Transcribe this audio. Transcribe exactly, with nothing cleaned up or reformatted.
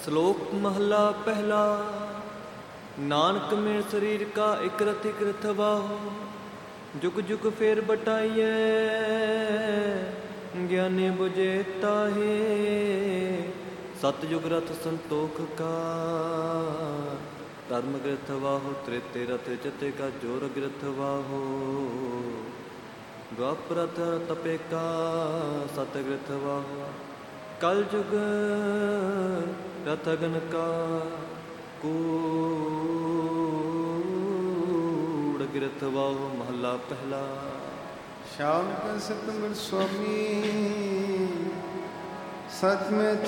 ਸ਼ਲੋਕ ਮਹਲਾ ਪਹਿਲਾ। ਨਾਨਕ ਮੇਰ ਸਰੀਰ ਕਾ ਇਕ ਰਥ ਇਕ ਰਥ ਵਾਹੋ, ਜੁਗ ਜੁਗ ਫੇਰ ਬਟਾਈਐ ਗਿਆਨੀ ਬੁਝੇ ਤਾਹੇ। ਸਤਯੁਗ ਰਥ ਸੰਤੋਖ ਕਾ ਧਰਮ ਗ੍ਰਥ ਵਾਹੋ, ਤ੍ਰੇਤੇ ਰਥ ਚਤੇ ਕਾ ਜੋਰ ਗ੍ਰਥ ਵਾਹੋ। ਦੁਆਪਰ ਰਥ ਤਪੇ ਕਾ ਸਤ ਗ੍ਰਥ ਵਾਹੋ, ਕਲ ਜੁਗ ਰਥ ਅਗਨ ਕਾ ਕੂੜ ਗ੍ਰਥ ਵਾਹੋ। ਮਹੱਲਾ ਪਹਿਲਾ। ਸ਼ਾਮ ਕਾ ਸਤਿਗੁਰ ਸੁਆਮੀ, ਸਚ ਮੈਂ